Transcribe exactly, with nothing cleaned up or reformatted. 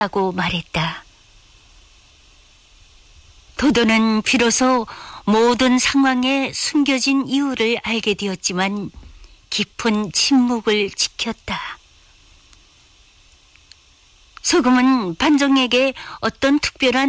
하고 말했다. 도도는 비로소 모든 상황에 숨겨진 이유를 알게 되었지만 깊은 침묵을 지켰다. 소금은 반정에게 어떤 특별한